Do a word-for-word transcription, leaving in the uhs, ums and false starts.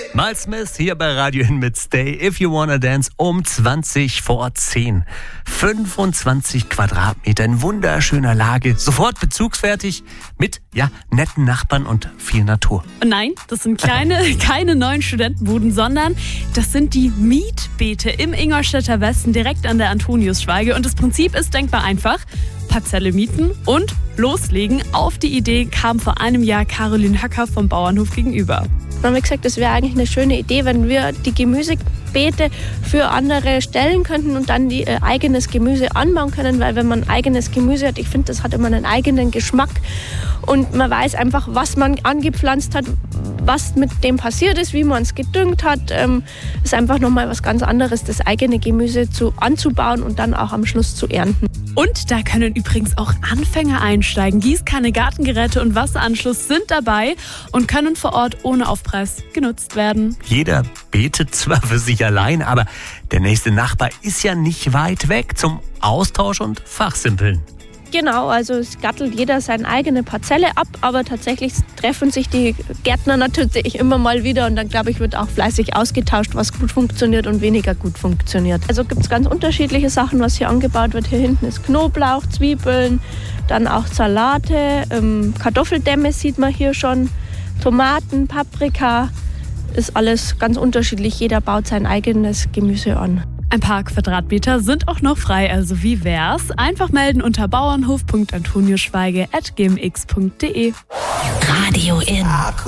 Miles Smith hier bei Radio Hin mit Stay If You Wanna Dance um zwanzig vor zehn. fünfundzwanzig Quadratmeter in wunderschöner Lage, sofort bezugsfertig mit ja netten Nachbarn und viel Natur. Und nein, das sind kleine, keine neuen Studentenbuden, sondern das sind die Mietbeete im Ingolstädter Westen direkt an der Antoniusschwaige. Und das Prinzip ist denkbar einfach. Parzelle mieten und loslegen. Auf die Idee kam vor einem Jahr Caroline Hacker vom Bauernhof gegenüber. Dann haben wir gesagt, das wäre eigentlich eine schöne Idee, wenn wir die Gemüsebeete für andere stellen könnten und dann die äh, eigenes Gemüse anbauen können, weil wenn man eigenes Gemüse hat, ich finde, das hat immer einen eigenen Geschmack und man weiß einfach, was man angepflanzt hat, was mit dem passiert ist, wie man es gedüngt hat. Ähm, ist einfach nochmal was ganz anderes, das eigene Gemüse zu, anzubauen und dann auch am Schluss zu ernten. Und da können übrigens auch Anfänger einsteigen. Gießkanne, Gartengeräte und Wasseranschluss sind dabei und können vor Ort ohne Aufpreis genutzt werden. Jeder betet zwar für sich allein, aber der nächste Nachbar ist ja nicht weit weg zum Austausch und Fachsimpeln. Genau, also es gattelt jeder seine eigene Parzelle ab, aber tatsächlich treffen sich die Gärtner natürlich immer mal wieder und dann, glaube ich, wird auch fleißig ausgetauscht, was gut funktioniert und weniger gut funktioniert. Also gibt es ganz unterschiedliche Sachen, was hier angebaut wird. Hier hinten ist Knoblauch, Zwiebeln, dann auch Salate, ähm, Kartoffeldämme sieht man hier schon, Tomaten, Paprika, ist alles ganz unterschiedlich. Jeder baut sein eigenes Gemüse an. Ein paar Quadratmeter sind auch noch frei, also wie wär's? Einfach melden unter bauernhof punkt antoniusschwaige at gmx punkt de. Radio In.